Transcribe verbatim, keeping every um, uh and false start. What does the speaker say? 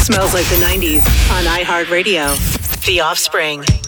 Smells Like the nineties on iHeartRadio. The Offspring.